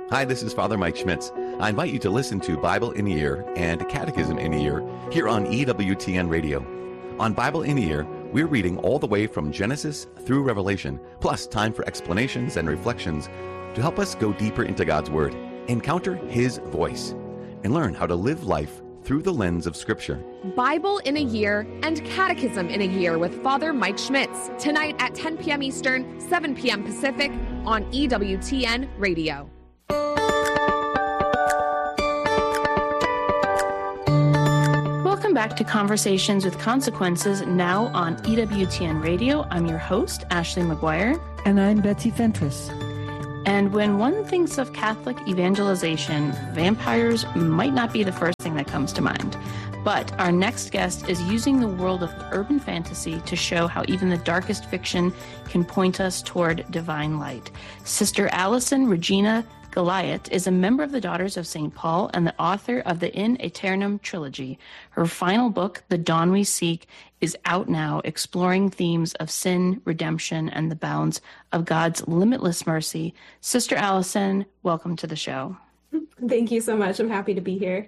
Hi, this is Father Mike Schmitz. I invite you to listen to Bible in a Year and Catechism in a Year here on EWTN Radio. On Bible in a Year, we're reading all the way from Genesis through Revelation, plus time for explanations and reflections to help us go deeper into God's Word, encounter His voice, and learn how to live life through the lens of Scripture. Bible in a Year and Catechism in a Year with Father Mike Schmitz, tonight at 10 p.m. Eastern, 7 p.m. Pacific on EWTN Radio. Welcome back to Conversations with Consequences, now on EWTN Radio. I'm your host, Ashley McGuire. And I'm Betsy Fentress. And when one thinks of Catholic evangelization, vampires might not be the first thing that comes to mind. But our next guest is using the world of urban fantasy to show how even the darkest fiction can point us toward divine light. Sister Alison Regina Goliath is a member of the Daughters of St. Paul and the author of the In Aeternum trilogy. Her final book, The Dawn We Seek, is out now, exploring themes of sin, redemption, and the bounds of God's limitless mercy. Sister Alison, welcome to the show. Thank you so much. I'm happy to be here.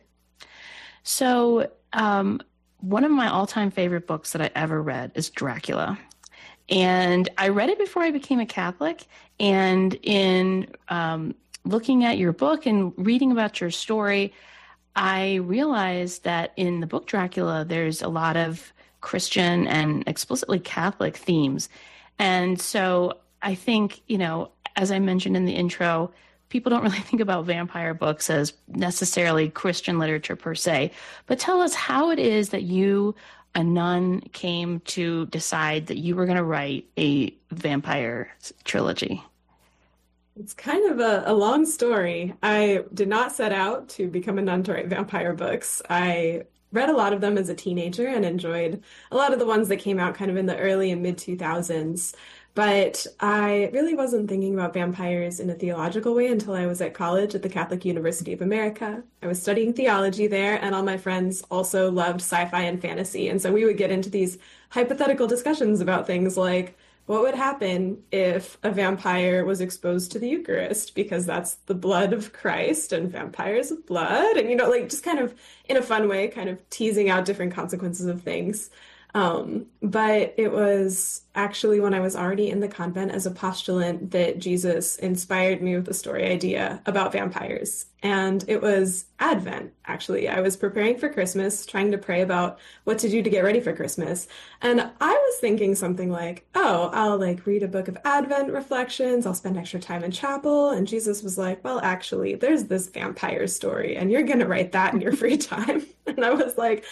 So, one of my all-time favorite books that I ever read is Dracula. And I read it before I became a Catholic, and in looking at your book and reading about your story, I realized that in the book Dracula, there's a lot of Christian and explicitly Catholic themes. And so I think, as I mentioned in the intro, people don't really think about vampire books as necessarily Christian literature per se. But tell us how it is that you, a nun, came to decide that you were going to write a vampire trilogy. It's kind of a long story. I did not set out to become a nun to write vampire books. I read a lot of them as a teenager and enjoyed a lot of the ones that came out kind of in the early and mid-2000s. But I really wasn't thinking about vampires in a theological way until I was at college at the Catholic University of America. I was studying theology there, and all my friends also loved sci-fi and fantasy. And so we would get into these hypothetical discussions about things like, what would happen if a vampire was exposed to the Eucharist? Because that's the blood of Christ and vampires of blood. And, just kind of in a fun way, kind of teasing out different consequences of things. But it was actually when I was already in the convent as a postulant that Jesus inspired me with the story idea about vampires. And it was Advent, actually. I was preparing for Christmas, trying to pray about what to do to get ready for Christmas. And I was thinking something like, I'll read a book of Advent reflections. I'll spend extra time in chapel. And Jesus was like, well, actually, there's this vampire story and you're going to write that in your free time. And I was like,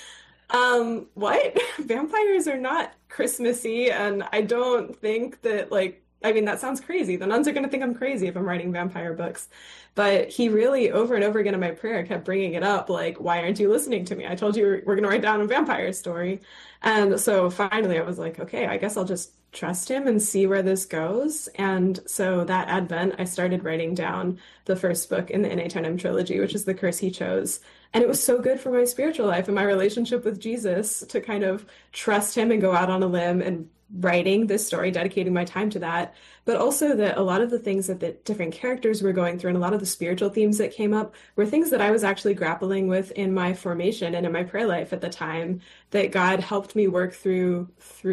what? Vampires are not Christmassy, and I don't think that, that sounds crazy. The nuns are going to think I'm crazy if I'm writing vampire books. But he really, over and over again in my prayer, kept bringing it up, why aren't you listening to me? I told you we're going to write down a vampire story. And so finally I was like, okay, I guess I'll just trust him and see where this goes. And so that Advent, I started writing down the first book in the In Aeternum trilogy, which is The Curse He Chose. And it was so good for my spiritual life and my relationship with Jesus to kind of trust him and go out on a limb and writing this story, dedicating my time to that. But also that a lot of the things that the different characters were going through and a lot of the spiritual themes that came up were things that I was actually grappling with in my formation and in my prayer life at the time, that God helped me work through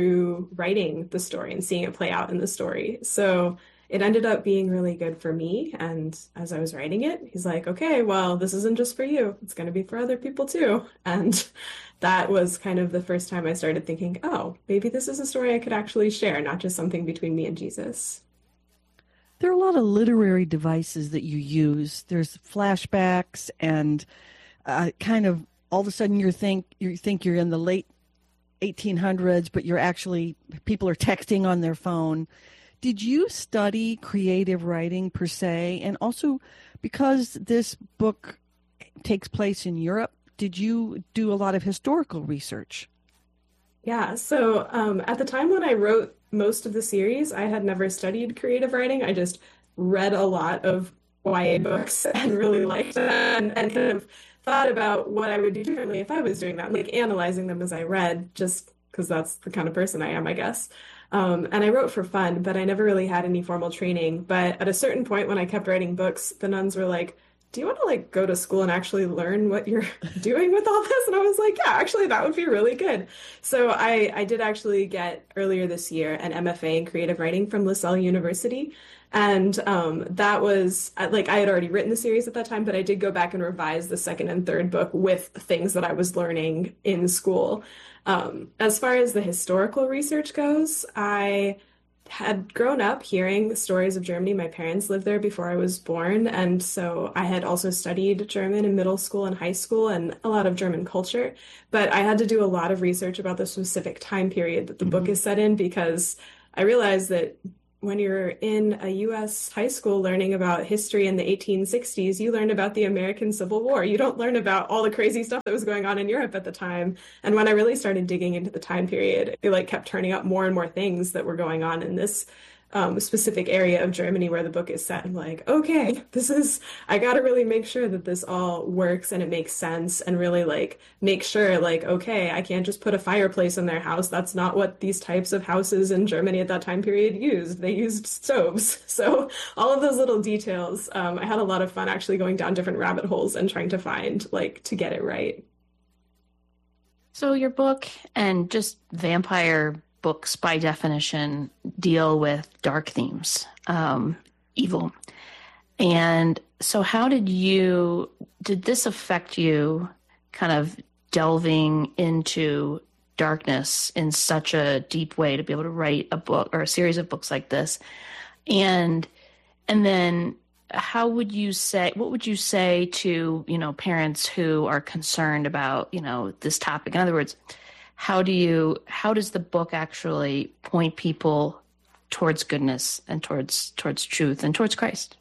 writing the story and seeing it play out in the story. So it ended up being really good for me. And as I was writing it, he's like, okay, well, this isn't just for you. It's going to be for other people too. And that was kind of the first time I started thinking, maybe this is a story I could actually share, not just something between me and Jesus. There are a lot of literary devices that you use. There's flashbacks and kind of all of a sudden you think you're in the late 1800s, but people are texting on their phone. Did you study creative writing per se? And also, because this book takes place in Europe, did you do a lot of historical research? Yeah, so at the time when I wrote most of the series, I had never studied creative writing. I just read a lot of YA books and really liked them and kind of thought about what I would do differently if I was doing that, analyzing them as I read, just because that's the kind of person I am, I guess. And I wrote for fun, but I never really had any formal training. But at a certain point when I kept writing books, the nuns were like, do you want to like go to school and actually learn what you're doing with all this? And I was like, yeah, actually, that would be really good. So I did actually get earlier this year an MFA in creative writing from LaSalle University. And that was like I had already written the series at that time, but I did go back and revise the second and third book with things that I was learning in school. As far as the historical research goes, I had grown up hearing stories of Germany. My parents lived there before I was born, and so I had also studied German in middle school and high school and a lot of German culture. But I had to do a lot of research about the specific time period that the book is set in because I realized that when you're in a US high school learning about history in the 1860s, you learn about the American Civil War. You don't learn about all the crazy stuff that was going on in Europe at the time. And when I really started digging into the time period, it like kept turning up more and more things that were going on in this specific area of Germany where the book is set. I'm like, okay, I got to really make sure that this all works and it makes sense and really like make sure like, okay, I can't just put a fireplace in their house. That's not what these types of houses in Germany at that time period used. They used stoves. So all of those little details, I had a lot of fun actually going down different rabbit holes and trying to find like to get it right. So your book and just vampire books by definition deal with dark themes, evil. And so how did this affect you kind of delving into darkness in such a deep way to be able to write a book or a series of books like this? And then what would you say to, parents who are concerned about, this topic? In other words, how does the book actually point people towards goodness and towards truth and towards Christ?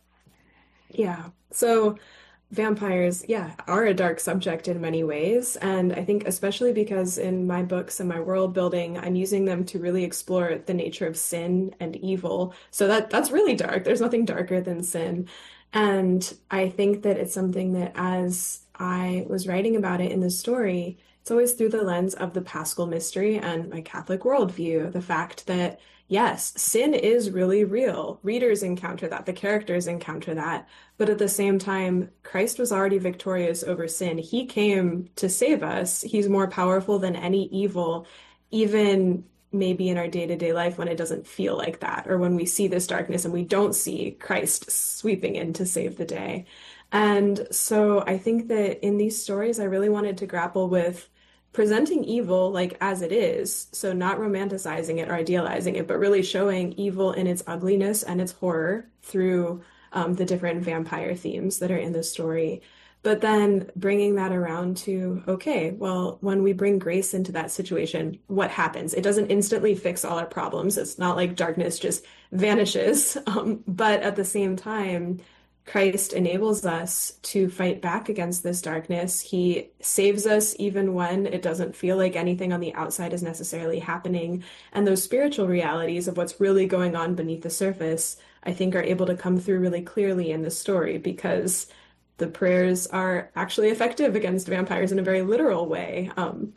Yeah. So vampires, are a dark subject in many ways. And I think especially because in my books and my world building, I'm using them to really explore the nature of sin and evil. So that's really dark. There's nothing darker than sin. And I think that it's something that as I was writing about it in the story, it's always through the lens of the Paschal mystery and my Catholic worldview, the fact that, yes, sin is really real. Readers encounter that, the characters encounter that. But at the same time, Christ was already victorious over sin. He came to save us. He's more powerful than any evil, even maybe in our day-to-day life when it doesn't feel like that, or when we see this darkness and we don't see Christ sweeping in to save the day. And so I think that in these stories, I really wanted to grapple with presenting evil like as it is, so not romanticizing it or idealizing it, but really showing evil in its ugliness and its horror through the different vampire themes that are in the story. But then bringing that around to, okay, well, when we bring grace into that situation, what happens? It doesn't instantly fix all our problems. It's not like darkness just vanishes. But at the same time, Christ enables us to fight back against this darkness. He saves us even when it doesn't feel like anything on the outside is necessarily happening. And those spiritual realities of what's really going on beneath the surface, I think, are able to come through really clearly in the story because the prayers are actually effective against vampires in a very literal way.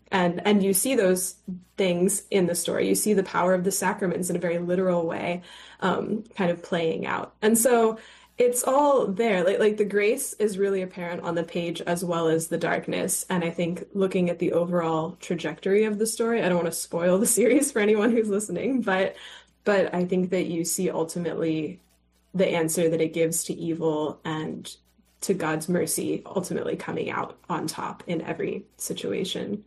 And you see those things in the story. You see the power of the sacraments in a very literal way, kind of playing out. And so it's all there. Like the grace is really apparent on the page as well as the darkness. And I think looking at the overall trajectory of the story, I don't want to spoil the series for anyone who's listening, but I think that you see ultimately the answer that it gives to evil and to God's mercy ultimately coming out on top in every situation.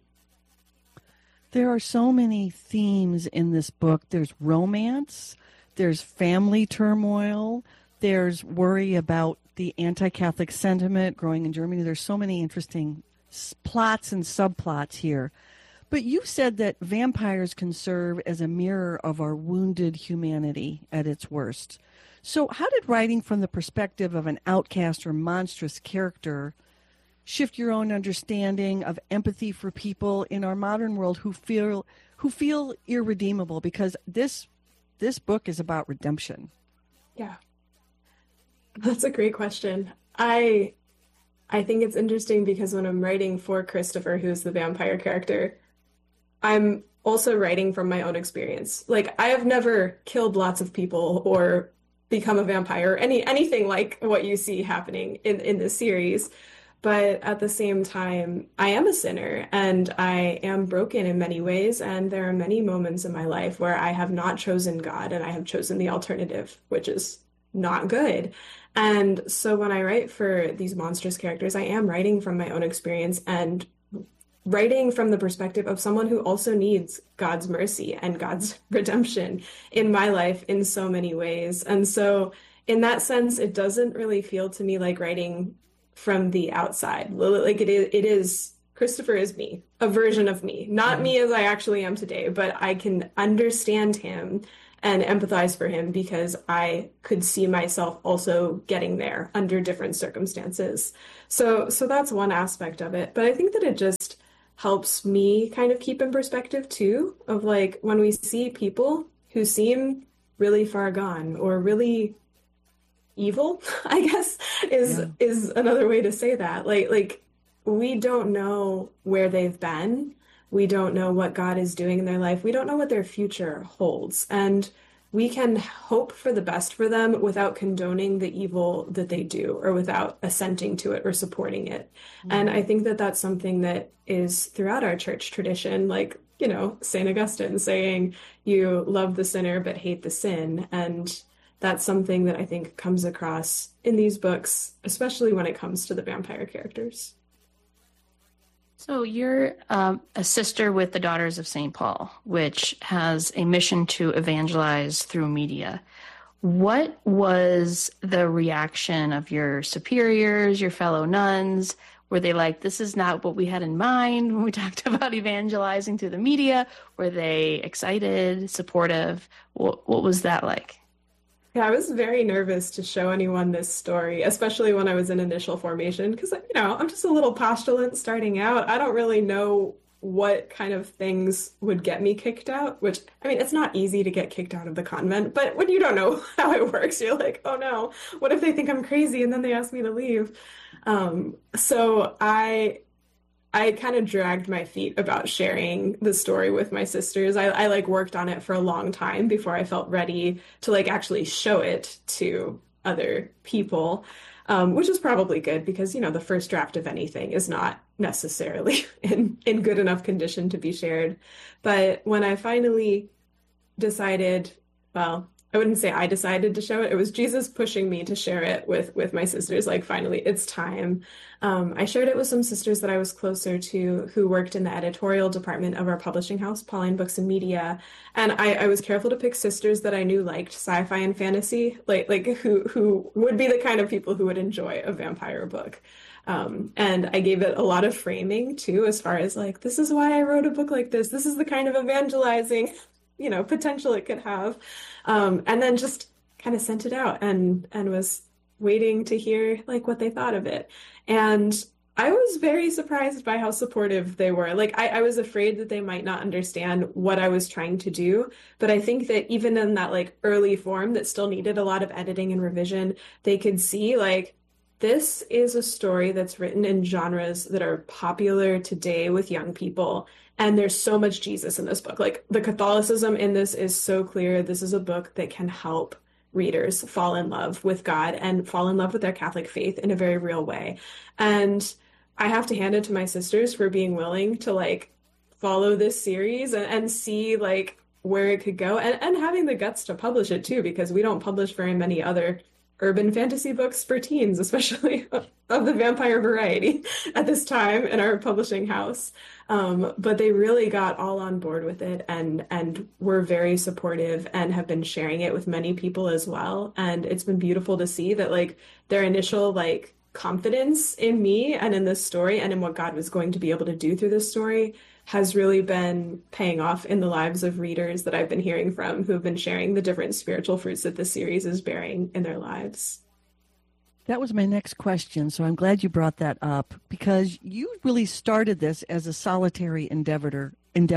There are so many themes in this book. There's romance, there's family turmoil, there's worry about the anti-Catholic sentiment growing in Germany. There's so many interesting plots and subplots here. But you said that vampires can serve as a mirror of our wounded humanity at its worst. So how did writing from the perspective of an outcast or monstrous character shift your own understanding of empathy for people in our modern world who feel irredeemable? Because this book is about redemption. Yeah. That's a great question. I think it's interesting because when I'm writing for Christopher, who's the vampire character, I'm also writing from my own experience. Like, I have never killed lots of people or become a vampire, anything like what you see happening in this series. But at the same time, I am a sinner and I am broken in many ways. And there are many moments in my life where I have not chosen God and I have chosen the alternative, which is not good. And so when I write for these monstrous characters, I am writing from my own experience and writing from the perspective of someone who also needs God's mercy and God's redemption in my life in so many ways. And so in that sense, it doesn't really feel to me like writing from the outside. Like it is Christopher is me, a version of me, not me as I actually am today, but I can understand him and empathize for him because I could see myself also getting there under different circumstances. So that's one aspect of it. But I think that it just helps me kind of keep in perspective too, of like when we see people who seem really far gone or really evil, I guess is another way to say that. Like we don't know where they've been. We don't know what God is doing in their life. We don't know what their future holds. And we can hope for the best for them without condoning the evil that they do or without assenting to it or supporting it. And I think that that's something that is throughout our church tradition, like, you know, St. Augustine saying you love the sinner but hate the sin. And that's something that I think comes across in these books, especially when it comes to the vampire characters. So you're a sister with the Daughters of St. Paul, which has a mission to evangelize through media. What was the reaction of your superiors, your fellow nuns? Were they like, this is not what we had in mind when we talked about evangelizing through the media? Were they excited, supportive? What was that like? Yeah, I was very nervous to show anyone this story, especially when I was in initial formation, because, you know, I'm just a little postulant starting out. I don't really know what kind of things would get me kicked out, which, I mean, it's not easy to get kicked out of the convent, but when you don't know how it works, you're like, oh no, what if they think I'm crazy and then they ask me to leave? So I kind of dragged my feet about sharing the story with my sisters. I like worked on it for a long time before I felt ready to like actually show it to other people, which is probably good because, you know, the first draft of anything is not necessarily in good enough condition to be shared. But when I finally decided, well, I wouldn't say I decided to show it. It was Jesus pushing me to share it with my sisters. Like, finally, it's time. I shared it with some sisters that I was closer to who worked in the editorial department of our publishing house, Pauline Books and Media. And I was careful to pick sisters that I knew liked sci-fi and fantasy, like who would be the kind of people who would enjoy a vampire book. And I gave it a lot of framing too, as far as like, this is why I wrote a book like this. This is the kind of evangelizing, you know, potential it could have. And then just kind of sent it out and was waiting to hear like what they thought of it. And I was very surprised by how supportive they were. Like, I was afraid that they might not understand what I was trying to do. But I think that even in that like early form that still needed a lot of editing and revision, they could see like, this is a story that's written in genres that are popular today with young people. And there's so much Jesus in this book. Like, the Catholicism in this is so clear. This is a book that can help readers fall in love with God and fall in love with their Catholic faith in a very real way. And I have to hand it to my sisters for being willing to like follow this series and see like where it could go and having the guts to publish it too, because we don't publish very many other urban fantasy books for teens, especially of the vampire variety at this time in our publishing house. But they really got all on board with it and were very supportive and have been sharing it with many people as well. And it's been beautiful to see that like their initial like confidence in me and in this story and in what God was going to be able to do through this story has really been paying off in the lives of readers that I've been hearing from who have been sharing the different spiritual fruits that this series is bearing in their lives. That was my next question, so I'm glad you brought that up because you really started this as a solitary endeavor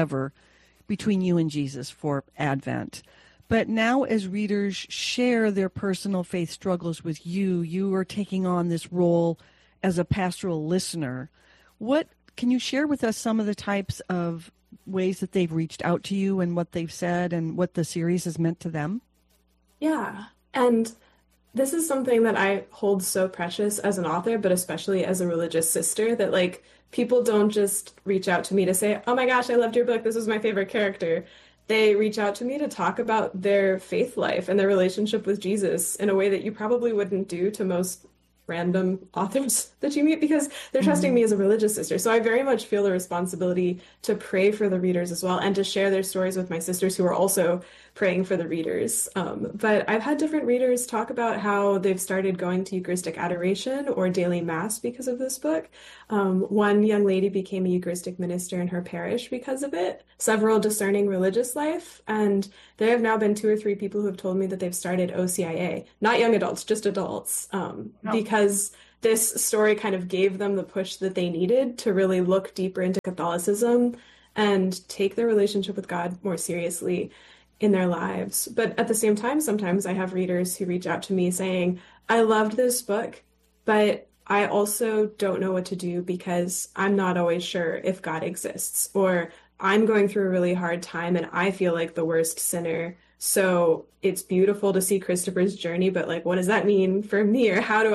between you and Jesus for Advent. But now as readers share their personal faith struggles with you, you are taking on this role as a pastoral listener. What can you share with us some of the types of ways that they've reached out to you and what they've said and what the series has meant to them? Yeah. And this is something that I hold so precious as an author, but especially as a religious sister, that like people don't just reach out to me to say, "Oh my gosh, I loved your book. This was my favorite character." They reach out to me to talk about their faith life and their relationship with Jesus in a way that you probably wouldn't do to most random authors that you meet, because they're trusting me as a religious sister. So I very much feel the responsibility to pray for the readers as well, and to share their stories with my sisters who are also praying for the readers. But I've had different readers talk about how they've started going to Eucharistic adoration or daily mass because of this book. One young lady became a Eucharistic minister in her parish because of it, several discerning religious life, and there have now been 2 or 3 people who have told me that they've started OCIA, not young adults, just adults, because this story kind of gave them the push that they needed to really look deeper into Catholicism and take their relationship with God more seriously in their lives. But at the same time, sometimes I have readers who reach out to me saying, "I loved this book, but I also don't know what to do because I'm not always sure if God exists," or "I'm going through a really hard time and I feel like the worst sinner. So it's beautiful to see Christopher's journey, but like, what does that mean for me? Or how do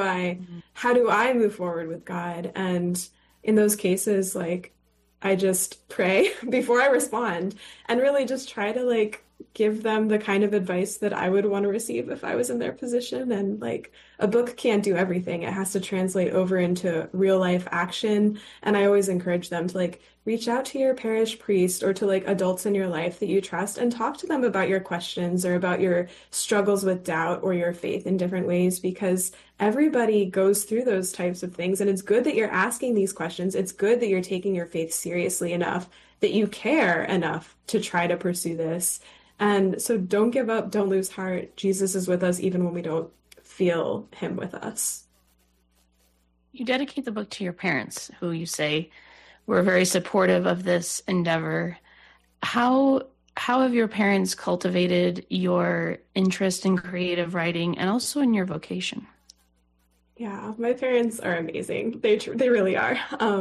I move forward with God?" And in those cases, like, I just pray before I respond and really just try to like give them the kind of advice that I would want to receive if I was in their position. And like, a book can't do everything. It has to translate over into real life action. And I always encourage them to like reach out to your parish priest or to like adults in your life that you trust and talk to them about your questions or about your struggles with doubt or your faith in different ways, because everybody goes through those types of things. And it's good that you're asking these questions. It's good that you're taking your faith seriously enough, that you care enough to try to pursue this. And so don't give up, don't lose heart. Jesus is with us even when we don't feel him with us. You dedicate the book to your parents, who you say were very supportive of this endeavor. How have your parents cultivated your interest in creative writing and also in your vocation? Yeah, my parents are amazing. They really are.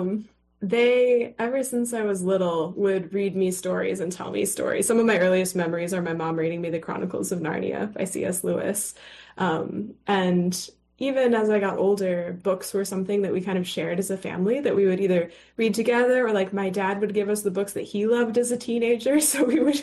They, ever since I was little, would read me stories and tell me stories. Some of my earliest memories are my mom reading me The Chronicles of Narnia by C.S. Lewis. And even as I got older, books were something that we kind of shared as a family, that we would either read together, or like my dad would give us the books that he loved as a teenager. So we would,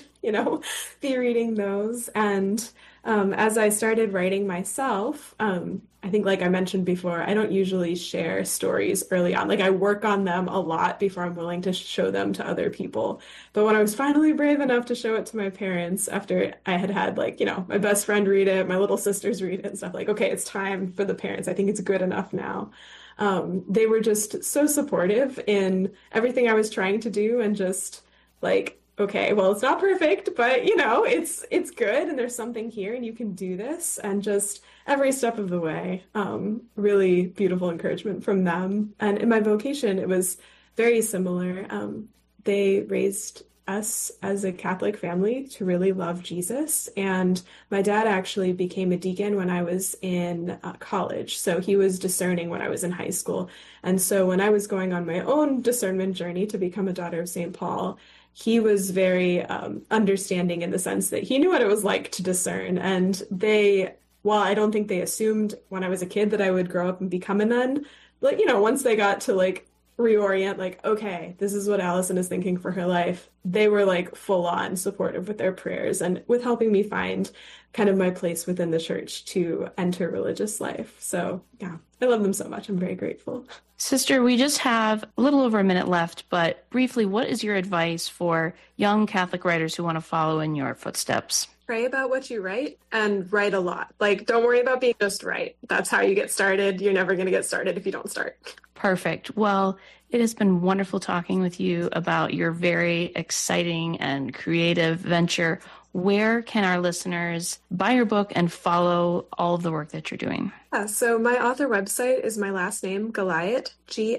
be reading those. And as I started writing myself, I think, like I mentioned before, I don't usually share stories early on. Like, I work on them a lot before I'm willing to show them to other people. But when I was finally brave enough to show it to my parents, after I had like, my best friend read it, my little sisters read it and stuff, like, okay, it's time for the parents. I think it's good enough now. They were just so supportive in everything I was trying to do, and just like, okay, well, it's not perfect, but it's good, and there's something here, and you can do this, and just every step of the way, really beautiful encouragement from them. And in my vocation, it was very similar. They raised us as a Catholic family to really love Jesus, and my dad actually became a deacon when I was in college, so he was discerning when I was in high school. And so when I was going on my own discernment journey to become a daughter of St. Paul, he was very understanding, in the sense that he knew what it was like to discern. And while I don't think they assumed when I was a kid that I would grow up and become a nun, but once they got to like reorient, like, okay, this is what Allison is thinking for her life, they were like full on supportive with their prayers and with helping me find kind of my place within the church to enter religious life. So yeah, I love them so much. I'm very grateful. Sister, we just have a little over a minute left, but briefly, what is your advice for young Catholic writers who want to follow in your footsteps? Pray about what you write, and write a lot. Like, don't worry about being just right. That's how you get started. You're never going to get started if you don't start. Perfect. Well, it has been wonderful talking with you about your very exciting and creative venture. Where can our listeners buy your book and follow all of the work that you're doing? Yeah, so my author website is my last name, Galiot,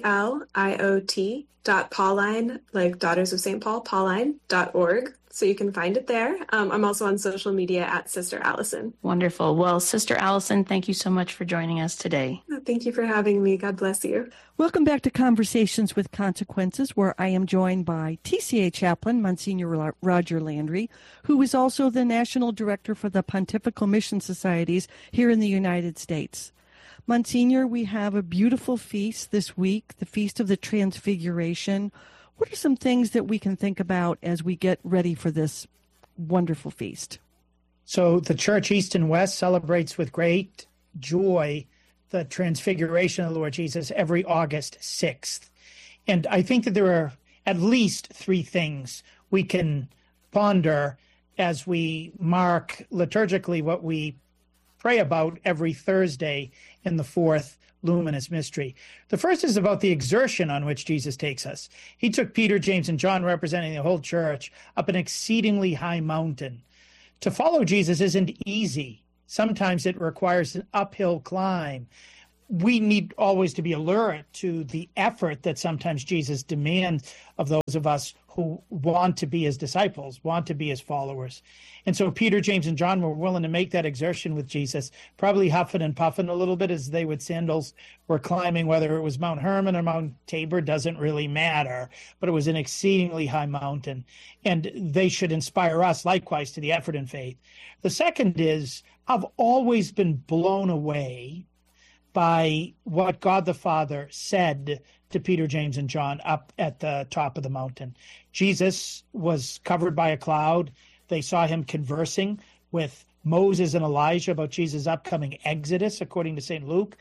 GLIOT.Pauline, like Daughters of St. Paul, Pauline.org. So you can find it there. I'm also on social media at Sister Allison. Wonderful. Well, Sister Allison, thank you so much for joining us today. Thank you for having me. God bless you. Welcome back to Conversations with Consequences, where I am joined by TCA Chaplain Monsignor Roger Landry, who is also the National Director for the Pontifical Mission Societies here in the United States. Monsignor, we have a beautiful feast this week, the Feast of the Transfiguration. What are some things that we can think about as we get ready for this wonderful feast? So the Church East and West celebrates with great joy the Transfiguration of the Lord Jesus every August 6th. And I think that there are at least three things we can ponder as we mark liturgically what we pray about every Thursday in the fourth luminous mystery. The first is about the exertion on which Jesus takes us. He took Peter, James, and John, representing the whole church, up an exceedingly high mountain. To follow Jesus isn't easy. Sometimes it requires an uphill climb. We need always to be alert to the effort that sometimes Jesus demands of those of us who want to be his disciples, want to be his followers. And so Peter, James, and John were willing to make that exertion with Jesus, probably huffing and puffing a little bit as they with sandals were climbing, whether it was Mount Hermon or Mount Tabor, doesn't really matter, but it was an exceedingly high mountain. And they should inspire us likewise to the effort and faith. The second is, I've always been blown away by what God the Father said to Peter, James, and John up at the top of the mountain. Jesus was covered by a cloud. They saw him conversing with Moses and Elijah about Jesus' upcoming exodus, according to St. Luke,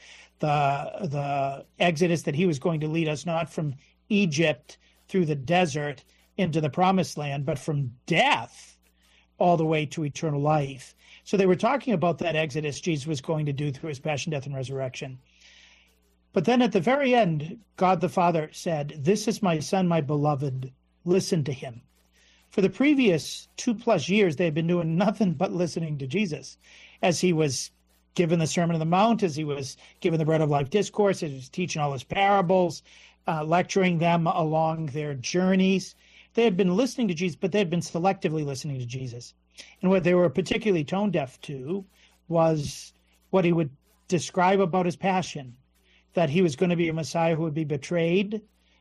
the exodus that he was going to lead us not from Egypt through the desert into the promised land, but from death all the way to eternal life. So they were talking about that exodus Jesus was going to do through his passion, death, and resurrection. But then at the very end, God the Father said, "This is my Son, my beloved. Listen to him." For the previous 2+ years, they had been doing nothing but listening to Jesus as he was given the Sermon on the Mount, as he was given the Bread of Life discourse, as he was teaching all his parables, lecturing them along their journeys. They had been listening to Jesus, but they had been selectively listening to Jesus. And what they were particularly tone deaf to was what he would describe about his passion, that he was going to be a Messiah who would be betrayed,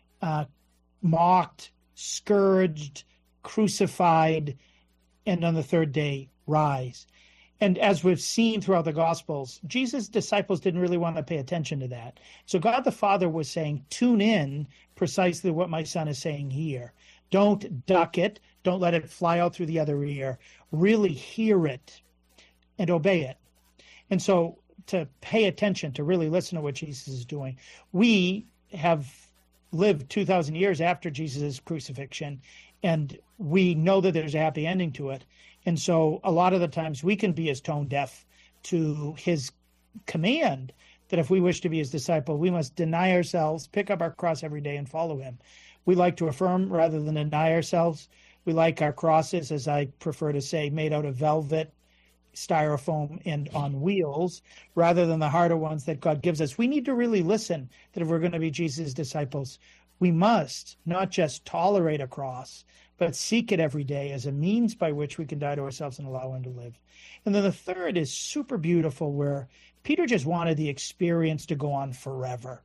mocked, scourged, crucified, and on the third day rise. And as we've seen throughout the Gospels, Jesus' disciples didn't really want to pay attention to that. So God the Father was saying, tune in precisely what my Son is saying here. Don't duck it. Don't let it fly out through the other ear. Really hear it and obey it. And so to pay attention, to really listen to what Jesus is doing. We have lived 2,000 years after Jesus' crucifixion, and we know that there's a happy ending to it. And so a lot of the times we can be as tone deaf to his command that if we wish to be his disciple, we must deny ourselves, pick up our cross every day, and follow him. We like to affirm rather than deny ourselves. We like our crosses, as I prefer to say, made out of velvet, styrofoam, and on wheels, rather than the harder ones that God gives us. We need to really listen that if we're going to be Jesus' disciples, we must not just tolerate a cross, but seek it every day as a means by which we can die to ourselves and allow him to live. And then the third is super beautiful, where Peter just wanted the experience to go on forever.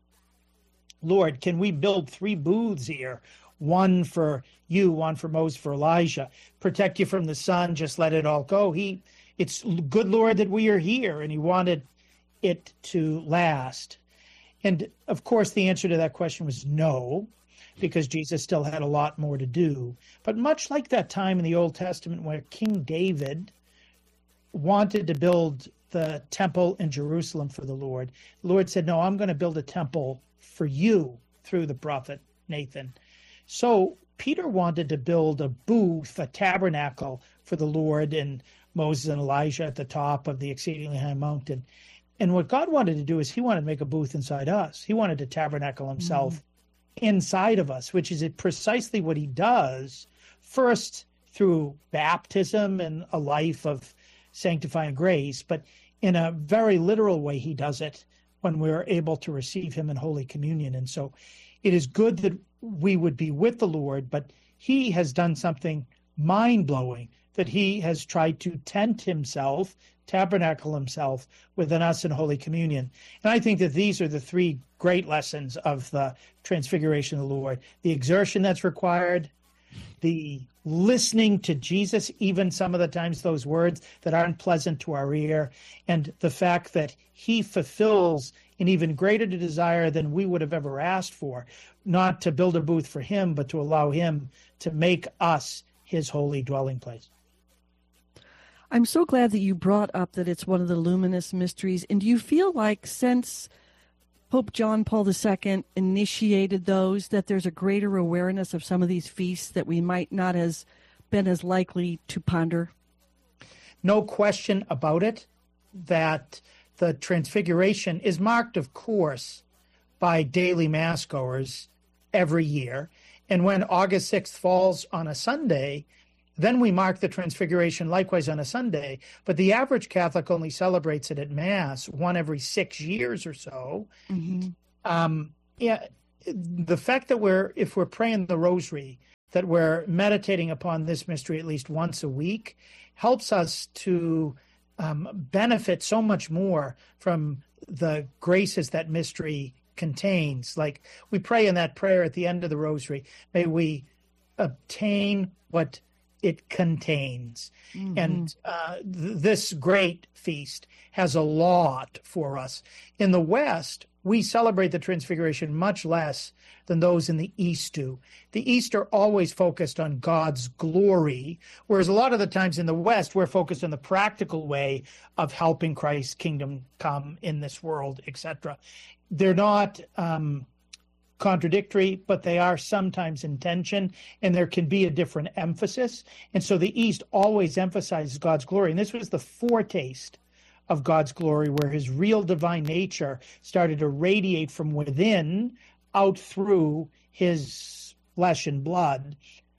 Lord, can we build 3 booths here? One for you, one for Moses, for Elijah. Protect you from the sun, just let it all go. It's good, Lord, that we are here, and he wanted it to last. And of course, the answer to that question was no, because Jesus still had a lot more to do. But much like that time in the Old Testament where King David wanted to build the temple in Jerusalem for the Lord said, no, I'm going to build a temple for you through the prophet Nathan. So Peter wanted to build a booth, a tabernacle for the Lord and Moses and Elijah at the top of the exceedingly high mountain. And what God wanted to do is he wanted to make a booth inside us. He wanted to tabernacle himself inside of us, which is precisely what he does, first through baptism and a life of sanctifying grace, but in a very literal way he does it when we're able to receive him in Holy Communion. And so it is good that we would be with the Lord, but he has done something mind-blowing that he has tried to tabernacle himself within us in Holy Communion. And I think that these are the three great lessons of the Transfiguration of the Lord. The exertion that's required, the listening to Jesus, even some of the times those words that aren't pleasant to our ear, and the fact that he fulfills an even greater desire than we would have ever asked for, not to build a booth for him, but to allow him to make us his holy dwelling place. I'm so glad that you brought up that it's one of the luminous mysteries. And do you feel like since Pope John Paul II initiated those, that there's a greater awareness of some of these feasts that we might not have been as likely to ponder? No question about it that the Transfiguration is marked, of course, by daily Mass goers every year. And when August 6th falls on a Sunday, then we mark the Transfiguration likewise on a Sunday. But the average Catholic only celebrates it at Mass one every 6 years or so. Mm-hmm. The fact that if we're praying the Rosary, that we're meditating upon this mystery at least once a week, helps us to benefit so much more from the graces that mystery contains. Like we pray in that prayer at the end of the Rosary, may we obtain what it contains. Mm-hmm. And this great feast has a lot for us. In the West, we celebrate the Transfiguration much less than those in the East do. The East are always focused on God's glory, whereas a lot of the times in the West, we're focused on the practical way of helping Christ's kingdom come in this world, etc. They're not contradictory, but they are sometimes in tension, and there can be a different emphasis. And so the East always emphasizes God's glory. And this was the foretaste of God's glory, where his real divine nature started to radiate from within out through his flesh and blood.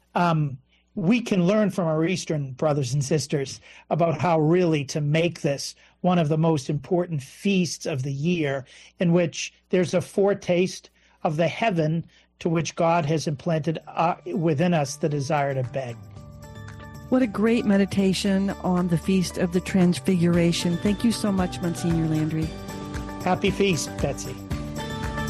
We can learn from our Eastern brothers and sisters about how really to make this one of the most important feasts of the year, in which there's a foretaste of the heaven to which God has implanted within us the desire to beg. What a great meditation on the Feast of the Transfiguration. Thank you so much, Monsignor Landry. Happy feast, Betsy.